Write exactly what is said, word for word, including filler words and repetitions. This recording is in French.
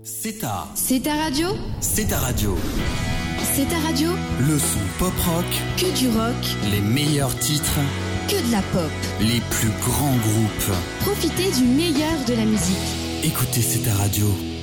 C'est ta... C'est ta radio. C'est ta radio. C'est ta radio. Le son pop-rock. Que du rock. Les meilleurs titres. Que de la pop. Les plus grands groupes. Profitez du meilleur de la musique. Écoutez C'est ta radio.